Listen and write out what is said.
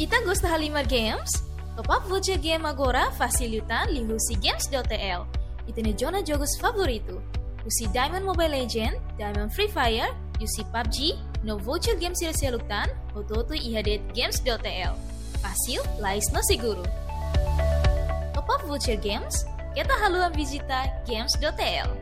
Ita gosta Halimar Games? Top up voucher game agora facilitan lihusi games.tl. Itene jona jogos favorito. Usi Diamond Mobile Legend, Diamond Free Fire, usi PUBG, no voucher games silseluktan, ototo ihadet games.tl. Fácil, lais no seguro. Top up voucher games, kita haluan visita games.tl.